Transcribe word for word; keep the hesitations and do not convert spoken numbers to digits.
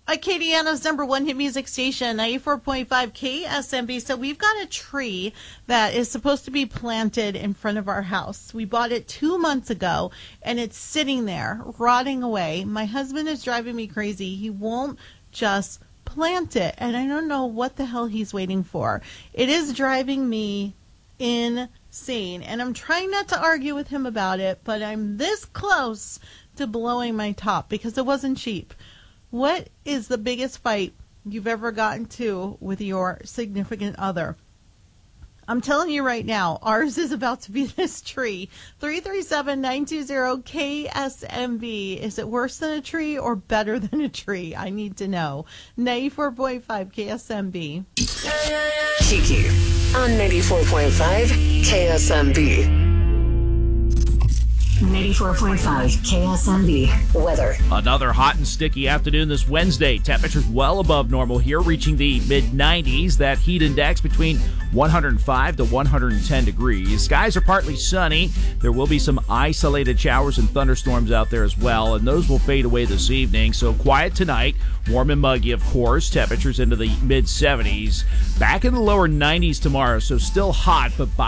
Acadiana's number one hit music station, ninety-four point five K S M B. So we've got a tree that is supposed to be planted in front of our house. We bought it two months ago, and it's sitting there, rotting away. My husband is driving me crazy. He won't just plant it, and I don't know what the hell he's waiting for. It is driving me insane, and I'm trying not to argue with him about it, but I'm this close to blowing my top because it wasn't cheap. What is the biggest fight you've ever gotten to with your significant other? I'm telling you right now, ours is about to be this tree. three three seven, nine two zero, K S M B. Is it worse than a tree or better than a tree? I need to know. ninety-four point five K S M B. Kiki on ninety-four point five K S M B. ninety-four point five K S M B weather. Another hot and sticky afternoon this Wednesday. Temperatures well above normal here, reaching the mid nineties. That heat index between one hundred five to one hundred ten degrees. Skies are partly sunny. There will be some isolated showers and thunderstorms out there as well, and those will fade away this evening. So quiet tonight. Warm and muggy, of course. Temperatures into the mid seventies. Back in the lower nineties tomorrow, so still hot, but by